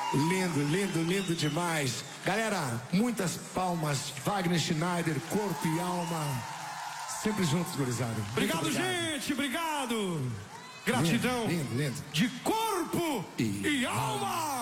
Lindo, lindo, lindo demais. Galera, muitas palmas. Wagner Schneider, corpo e alma. Sempre juntos, gurizada. Obrigado, gente. Obrigado. Gratidão. Lindo, lindo, lindo. De corpo e alma.